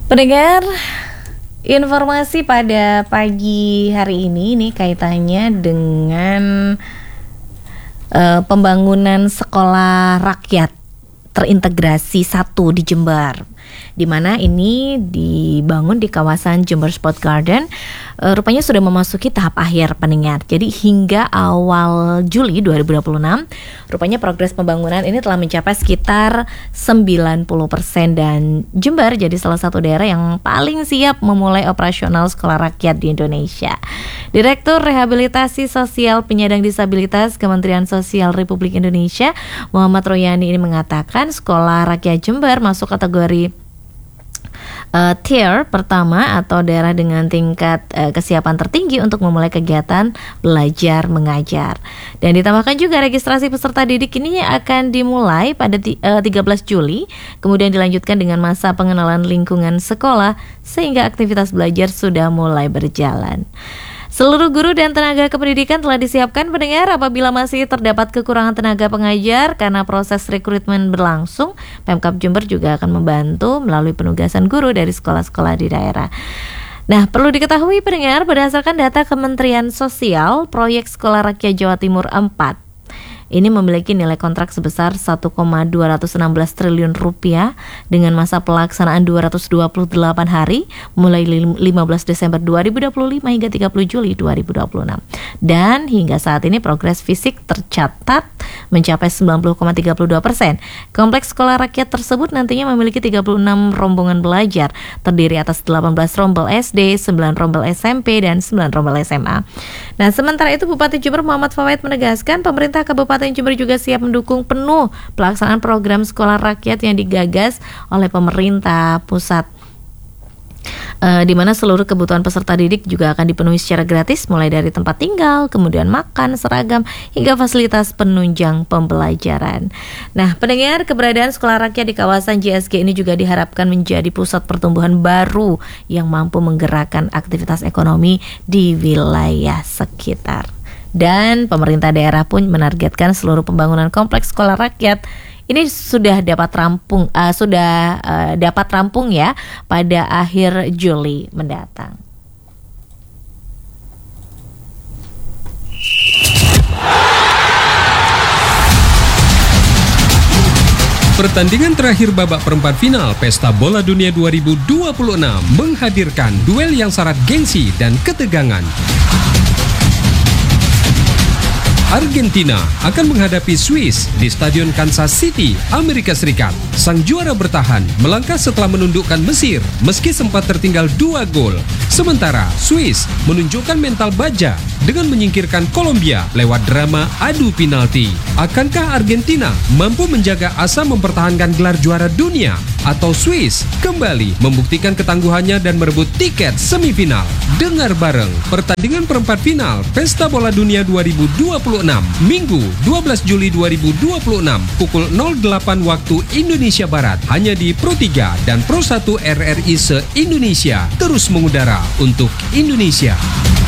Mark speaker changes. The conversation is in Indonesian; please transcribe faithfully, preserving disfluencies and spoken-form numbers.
Speaker 1: Pendengar, informasi pada pagi hari ini ini kaitannya dengan uh, pembangunan sekolah rakyat terintegrasi satu di Jember, di mana ini dibangun di kawasan Jember Sport Garden. E, rupanya sudah memasuki tahap akhir, pendengar. Jadi hingga awal Juli dua ribu dua puluh enam, rupanya progres pembangunan ini telah mencapai sekitar sembilan puluh persen dan Jember jadi salah satu daerah yang paling siap memulai operasional sekolah rakyat di Indonesia. Direktur Rehabilitasi Sosial Penyandang Disabilitas Kementerian Sosial Republik Indonesia, Muhammad Royani ini mengatakan sekolah rakyat Jember masuk kategori Uh, tier pertama atau daerah dengan tingkat uh, kesiapan tertinggi untuk memulai kegiatan belajar mengajar. Dan ditambahkan juga registrasi peserta didik ini akan dimulai pada ti- uh, tiga belas Juli, kemudian dilanjutkan dengan masa pengenalan lingkungan sekolah sehingga aktivitas belajar sudah mulai berjalan. Seluruh guru dan tenaga kependidikan telah disiapkan, pendengar. Apabila masih terdapat kekurangan tenaga pengajar karena proses rekrutmen berlangsung, Pemkab Jember juga akan membantu melalui penugasan guru dari sekolah-sekolah di daerah. Nah, perlu diketahui, pendengar, berdasarkan data Kementerian Sosial, proyek Sekolah Rakyat Jawa Timur empat ini memiliki nilai kontrak sebesar satu koma dua enam triliun rupiah dengan masa pelaksanaan dua ratus dua puluh delapan hari mulai lima belas Desember dua ribu dua puluh lima hingga tiga puluh Juli dua ribu dua puluh enam. Dan hingga saat ini progres fisik tercatat mencapai sembilan puluh koma tiga dua persen. Kompleks sekolah rakyat tersebut nantinya memiliki tiga puluh enam rombongan belajar, terdiri atas delapan belas rombel S D, sembilan rombel S M P, dan sembilan rombel S M A. Nah, sementara itu Bupati Jember Muhammad Fawait menegaskan pemerintah Kabupaten Jember juga siap mendukung penuh pelaksanaan program sekolah rakyat yang digagas oleh pemerintah pusat. Uh, di mana seluruh kebutuhan peserta didik juga akan dipenuhi secara gratis, mulai dari tempat tinggal, kemudian makan, seragam, hingga fasilitas penunjang pembelajaran. Nah, pendengar, keberadaan sekolah rakyat di kawasan J S G ini juga diharapkan menjadi pusat pertumbuhan baru yang mampu menggerakkan aktivitas ekonomi di wilayah sekitar. Dan pemerintah daerah pun menargetkan seluruh pembangunan kompleks sekolah rakyat ini sudah dapat rampung, uh, sudah uh, dapat rampung ya pada akhir Juli mendatang.
Speaker 2: Pertandingan terakhir babak perempat final Pesta Bola Dunia dua ribu dua puluh enam menghadirkan duel yang syarat gengsi dan ketegangan. Argentina akan menghadapi Swiss di Stadion Kansas City, Amerika Serikat. Sang juara bertahan melangkah setelah menundukkan Mesir meski sempat tertinggal dua gol. Sementara Swiss menunjukkan mental baja dengan menyingkirkan Kolombia lewat drama adu penalti. Akankah Argentina mampu menjaga asa mempertahankan gelar juara dunia? Atau Swiss kembali membuktikan ketangguhannya dan merebut tiket semifinal? Dengar bareng pertandingan perempat final Pesta Bola Dunia dua ribu dua puluh enam Minggu dua belas Juli dua ribu dua puluh enam pukul nol delapan waktu Indonesia Barat hanya di Pro tiga dan Pro satu R R I se-Indonesia, terus mengudara untuk Indonesia.